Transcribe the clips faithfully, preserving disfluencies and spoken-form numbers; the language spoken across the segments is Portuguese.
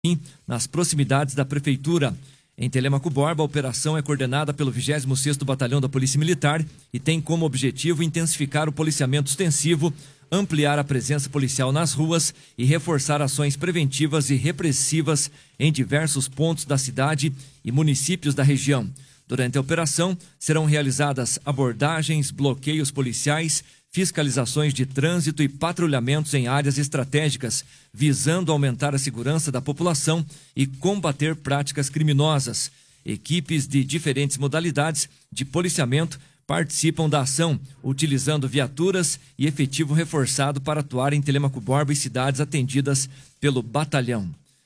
nas proximidades da Prefeitura. Em Telêmaco Borba, a operação é coordenada pelo vigésimo sexto Batalhão da Polícia Militar e tem como objetivo intensificar o policiamento ostensivo, ampliar a presença policial nas ruas e reforçar ações preventivas e repressivas em diversos pontos da cidade e municípios da região. Durante a operação, serão realizadas abordagens, bloqueios policiais, fiscalizações de trânsito e patrulhamentos em áreas estratégicas, visando aumentar a segurança da população e combater práticas criminosas. Equipes de diferentes modalidades de policiamento participam da ação, utilizando viaturas e efetivo reforçado para atuar em Telêmaco Borba e cidades atendidas pelo batalhão.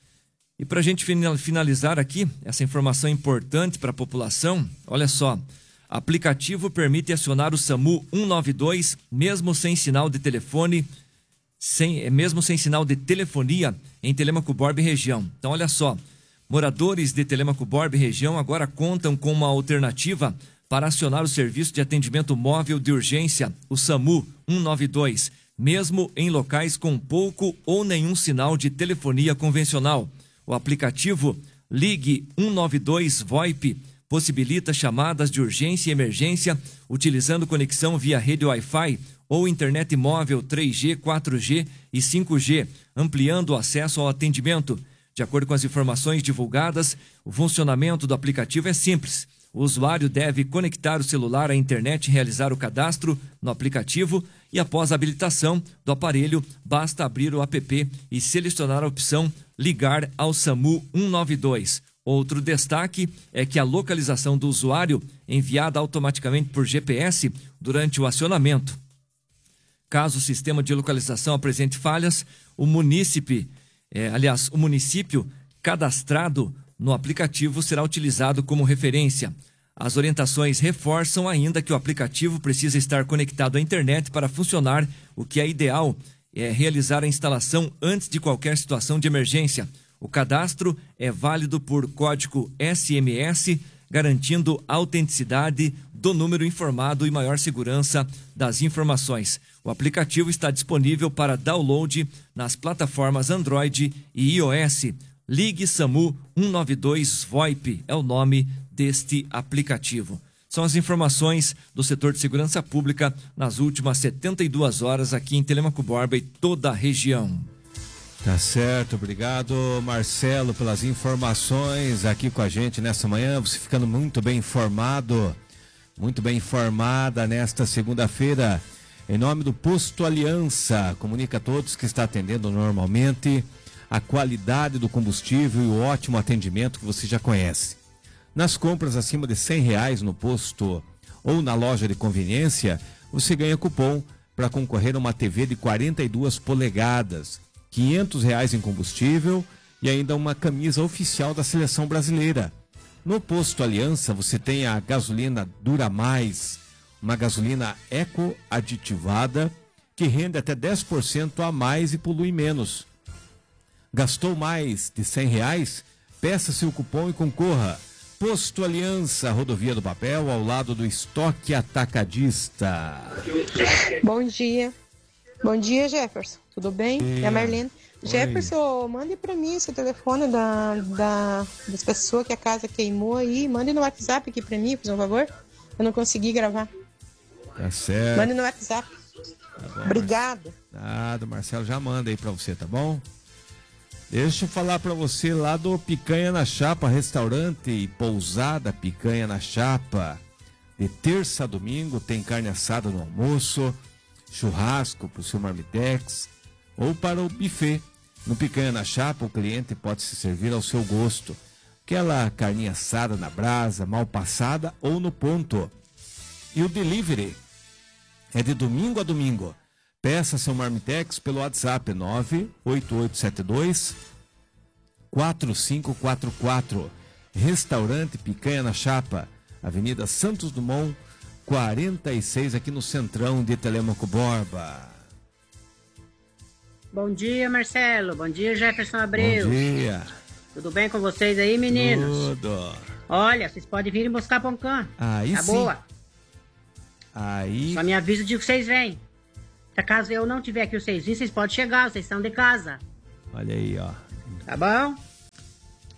E para a gente finalizar aqui, essa informação importante para a população, olha só, aplicativo permite acionar o SAMU cento e noventa e dois, mesmo sem sinal de telefone, sem, mesmo sem sinal de telefonia em Telêmaco Borba e região. Então, olha só, moradores de Telêmaco Borba e região agora contam com uma alternativa para acionar o serviço de atendimento móvel de urgência, o SAMU cento e noventa e dois, mesmo em locais com pouco ou nenhum sinal de telefonia convencional. O aplicativo Ligue cento e noventa e dois VoIP possibilita chamadas de urgência e emergência utilizando conexão via rede Wi-Fi ou internet móvel três G, quatro G e cinco G, ampliando o acesso ao atendimento. De acordo com as informações divulgadas, o funcionamento do aplicativo é simples. O usuário deve conectar o celular à internet e realizar o cadastro no aplicativo e, após a habilitação do aparelho, basta abrir o app e selecionar a opção Ligar ao SAMU cento e noventa e dois. Outro destaque é que a localização do usuário é enviada automaticamente por G P S durante o acionamento. Caso o sistema de localização apresente falhas, o munícipe, é, aliás, o município cadastrado no aplicativo será utilizado como referência. As orientações reforçam ainda que o aplicativo precisa estar conectado à internet para funcionar, o que é ideal é realizar a instalação antes de qualquer situação de emergência. O cadastro é válido por código S M S, garantindo a autenticidade do número informado e maior segurança das informações. O aplicativo está disponível para download nas plataformas Android e iOS. Ligue SAMU cento e noventa e dois VoIP é o nome deste aplicativo. São as informações do setor de segurança pública nas últimas setenta e duas horas aqui em Telêmaco Borba e toda a região. Tá certo, obrigado Marcelo pelas informações aqui com a gente nessa manhã, você ficando muito bem informado, muito bem informada nesta segunda-feira. Em nome do Posto Aliança, comunica a todos que está atendendo normalmente, a qualidade do combustível e o ótimo atendimento que você já conhece. Nas compras acima de cem reais no posto ou na loja de conveniência, você ganha cupom para concorrer a uma T V de quarenta e duas polegadas, quinhentos reais em combustível e ainda uma camisa oficial da seleção brasileira. No Posto Aliança você tem a gasolina Dura Mais, uma gasolina eco-aditivada que rende até dez por cento a mais e polui menos. Gastou mais de cem reais? Peça seu cupom e concorra. Posto Aliança, Rodovia do Papel, ao lado do Estoque Atacadista. Bom dia. Bom dia, Jefferson. Tudo bem? Dia. É a Marlene. Oi. Jefferson, mande para mim esse telefone da, da, das pessoas que a casa queimou aí. Mande no WhatsApp aqui para mim, por favor. Eu não consegui gravar. Tá certo. Mande no WhatsApp. Tá bom, Obrigado. Nada, Marcelo já manda aí para você, tá bom? Deixa eu falar para você lá do Picanha na Chapa, restaurante e pousada Picanha na Chapa. De terça a domingo tem carne assada no almoço, churrasco para o seu marmitex ou para o buffet. No Picanha na Chapa, o cliente pode se servir ao seu gosto. Aquela carninha assada na brasa, mal passada ou no ponto. E o delivery é de domingo a domingo. Peça seu marmitex pelo WhatsApp nove oito oito sete dois quatro cinco quatro quatro. Restaurante Picanha na Chapa, Avenida Santos Dumont, quarenta e seis, aqui no centrão de Telêmaco Borba. Bom dia, Marcelo. Bom dia, Jefferson Abreu. Bom dia. Tudo bem com vocês aí, meninos? Tudo. Olha, vocês podem vir e buscar pão can. Aí tá sim. boa. Aí. Só me avisa de que vocês vêm. Se caso eu não tiver aqui, vocês virem, vocês podem chegar, vocês são de casa. Olha aí, ó. Tá bom?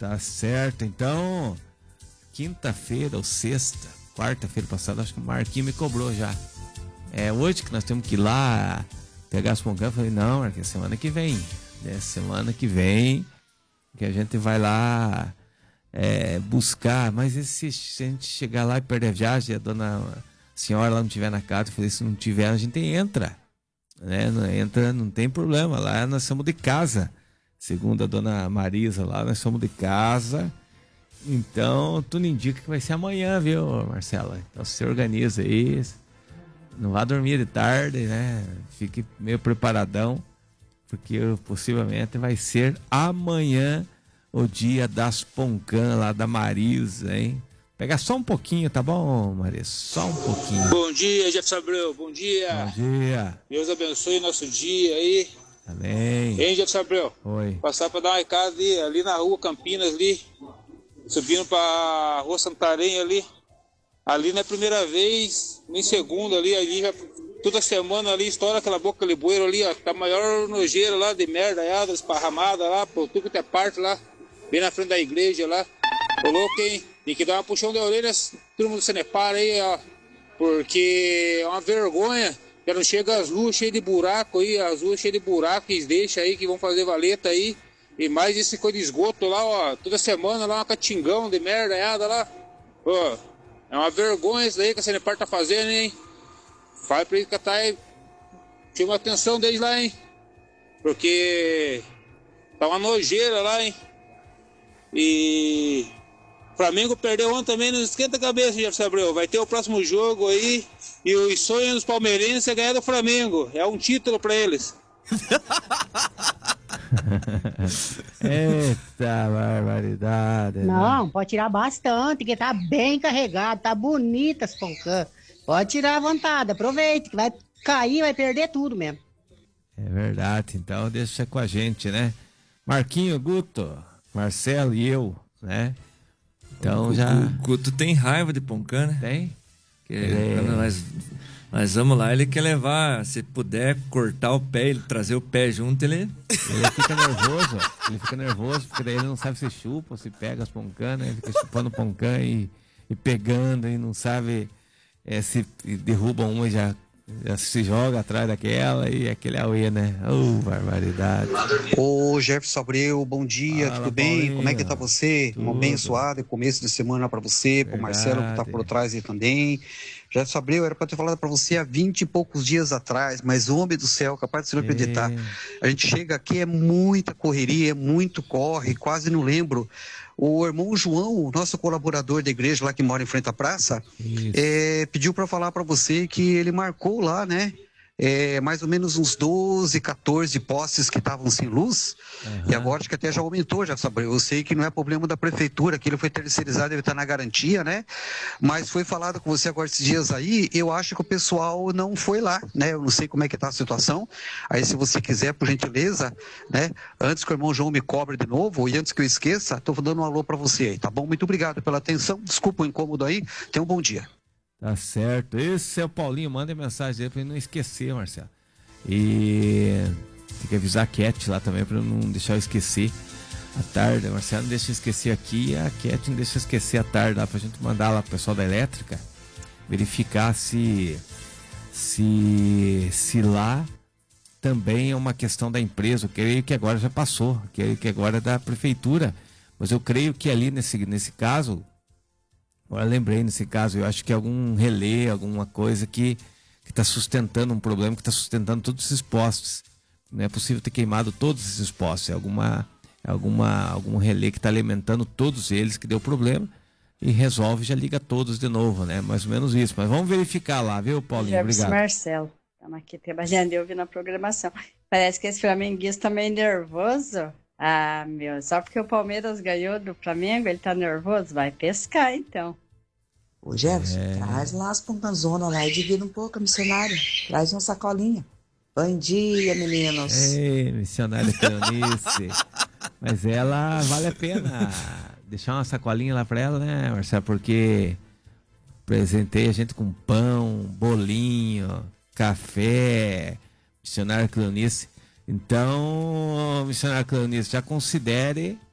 Tá certo, então, quinta-feira ou sexta, quarta-feira passada, acho que o Marquinhos me cobrou já. É hoje que nós temos que ir lá pegar as poncãs. Eu falei, não, Marquinhos, semana que vem. Né? Semana que vem que a gente vai lá é, buscar. Mas e se a gente chegar lá e perder a viagem, a dona a senhora lá não estiver na casa, eu falei, se não tiver, a gente entra. Né? Não entra, não tem problema. Lá nós somos de casa. Segundo a dona Marisa lá, nós somos de casa. Então, tudo indica que vai ser amanhã, viu, Marcela? Então, se organiza aí. Não vá dormir de tarde, né? Fique meio preparadão, porque possivelmente vai ser amanhã o dia das poncãs lá da Marisa, hein? Pega só um pouquinho, tá bom, Marisa? Só um pouquinho. Bom dia, Jefferson Abreu. Bom dia. Bom dia. Deus abençoe nosso dia aí. Amém. Hein, Jefferson Abreu? Oi. Passar para dar uma recado ali, ali na rua Campinas, ali. Subindo para rua Santarém ali. Ali não é a primeira vez, nem segunda ali, ali já toda semana ali estoura aquela boca de bueiro ali, ó. Tá a maior nojeira lá de merda, aí, esparramada lá, por tudo que é parte lá, bem na frente da igreja lá. Ô louco, hein? Tem que dar uma puxão de orelha, todo mundo se nepara aí, ó. Porque é uma vergonha. Já não chega as ruas cheias de buraco aí, as ruas cheias de buraco que eles deixam aí, que vão fazer valeta aí. E mais esse coisa de esgoto lá, ó. Toda semana lá, uma catingão de merda, aí, lá. Ó, é uma vergonha isso daí que a Sanepar tá fazendo, hein? Fala pra ele que tá aí. Chama a atenção deles lá, hein? Porque tá uma nojeira lá, hein? E Flamengo perdeu ontem também, não esquenta a cabeça, Jefferson Abreu. Vai ter o próximo jogo aí. E os sonhos dos palmeirenses é ganhar do Flamengo. É um título pra eles. Eita barbaridade. Não, pode tirar bastante, que tá bem carregado, tá bonita as poncãs. Pode tirar à vontade, aproveite, que vai cair, vai perder tudo mesmo. É verdade, então deixa com a gente, né? Marquinho, Guto, Marcelo e eu, né? Então o, já. O Guto tem raiva de poncã, né? Tem? Que é. Quando nós, nós vamos lá, ele quer levar, se puder cortar o pé, ele trazer o pé junto, ele. Ele fica nervoso, ele fica nervoso, porque daí ele não sabe se chupa ou se pega as poncãs, né? Ele fica chupando poncã e, e pegando e não sabe é, se derruba uma e já. Já se joga atrás daquela e aquele auê, né? Oh, barbaridade. Ô Jefferson Abreu, bom dia, Fala, tudo bem? Paulinho. Como é que tá você? Tudo. Um abençoado começo de semana para você, pro Marcelo que tá por trás aí também. Jefferson Abreu, era para ter falado para você há vinte e poucos dias atrás, mas homem do céu, capaz de você não acreditar. É. A gente chega aqui, é muita correria, é muito corre, quase não lembro. O irmão João, nosso colaborador da igreja lá que mora em frente à praça, é, pediu para falar para você que ele marcou lá, né? É, mais ou menos uns doze, quatorze postes que estavam sem luz. Uhum. E agora acho que até já aumentou, já sabe. Eu sei que não é problema da prefeitura, aquilo foi terceirizado, ele está na garantia, né? Mas foi falado com você agora esses dias aí, eu acho que o pessoal não foi lá, né? Eu não sei como é que está a situação. Aí se você quiser, por gentileza, né? Antes que o irmão João me cobre de novo, e antes que eu esqueça, estou dando um alô para você aí, tá bom? Muito obrigado pela atenção, desculpa o incômodo aí, tenha um bom dia. Tá certo. Esse é o Paulinho. Manda mensagem dele pra ele não esquecer, Marcelo. E tem que avisar a Cat lá também pra não deixar eu esquecer a tarde. Marcelo não deixa eu esquecer aqui e a Cat não deixa eu esquecer a tarde lá pra gente mandar lá pro pessoal da elétrica verificar se se, se lá também é uma questão da empresa. Eu creio que agora já passou, eu creio que agora é da prefeitura. Mas eu creio que ali nesse, nesse caso. Agora lembrei nesse caso, eu acho que é algum relé, alguma coisa que está sustentando um problema, que está sustentando todos esses postes. Não é possível ter queimado todos esses postes. É alguma, é alguma, algum relé que está alimentando todos eles que deu problema e resolve, já liga todos de novo, né? Mais ou menos isso. Mas vamos verificar lá, viu, Paulinho? Jefferson Obrigado. Marcelo, estamos aqui trabalhando e ouvindo a programação. Parece que esse flamenguista tá meio nervoso. Ah, meu, só porque o Palmeiras ganhou do Flamengo, ele tá nervoso? Vai pescar, então. Ô Jefferson, É. traz lá as pontanzonas lá e divida um pouco a missionária. Traz uma sacolinha. Bom dia, meninos. Ei, missionária Cleonice. Mas ela vale a pena deixar uma sacolinha lá pra ela, né, Marcelo? Porque presentei a gente com pão, bolinho, café, missionária Cleonice. Então, missionária Cleonice, já considere